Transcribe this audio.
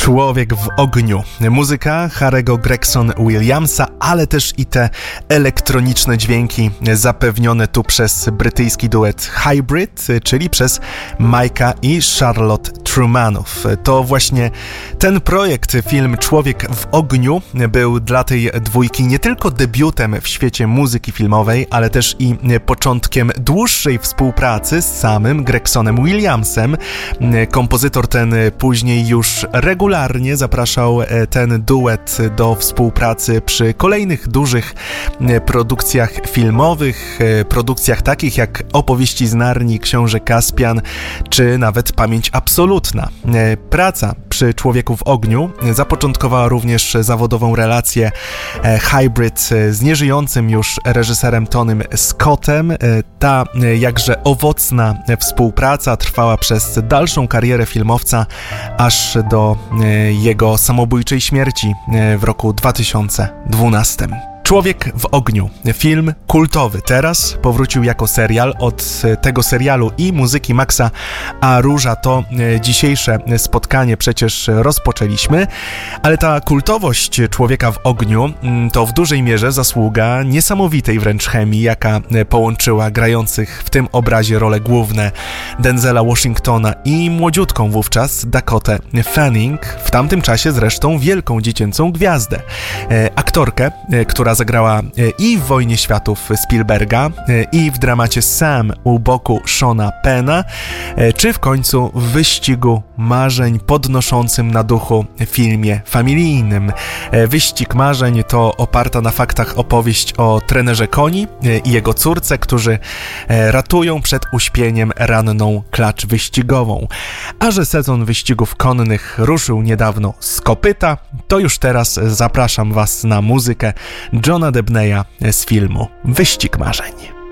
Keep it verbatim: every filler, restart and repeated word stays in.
Człowiek w ogniu. Muzyka Harry'ego Gregson-Williamsa, ale też i te elektroniczne dźwięki zapewnione tu przez brytyjski duet Hybrid, czyli przez Mike'a i Charlotte Trumanów. To właśnie ten projekt, film Człowiek w ogniu, był dla tej dwójki nie tylko debiutem w świecie muzyki filmowej, ale też i początkiem dłuższej współpracy z samym Gregsonem Williamsem. Kompozytor ten później już regularnie zapraszał ten duet do współpracy przy kolejnych dużych produkcjach filmowych, produkcjach takich jak Opowieści z Narni, Książę Kaspian, czy nawet Pamięć absolutna. Praca przy Człowieku w ogniu zapoczątkowała również zawodową relację Hybrid z nieżyjącym już reżyserem Tonym Scottem. Ta jakże owocna współpraca trwała przez dalszą karierę filmowca aż do jego samobójczej śmierci w roku dwa tysiące dwunastym. Człowiek w ogniu. Film kultowy. Teraz powrócił jako serial. Od tego serialu i muzyki Maxa Aruża to dzisiejsze spotkanie przecież rozpoczęliśmy, ale ta kultowość Człowieka w ogniu to w dużej mierze zasługa niesamowitej wręcz chemii, jaka połączyła grających w tym obrazie role główne Denzela Washingtona i młodziutką wówczas Dakotę Fanning, w tamtym czasie zresztą wielką dziecięcą gwiazdę. Aktorkę, która zagrała i w Wojnie Światów Spielberga, i w dramacie Sam u boku Seana Penna, czy w końcu w Wyścigu Marzeń podnoszącym na duchu filmie familijnym. Wyścig Marzeń to oparta na faktach opowieść o trenerze koni i jego córce, którzy ratują przed uśpieniem ranną klacz wyścigową. A że sezon wyścigów konnych ruszył niedawno z kopyta, to już teraz zapraszam Was na muzykę Johna Debneya z filmu Wyścig Marzeń.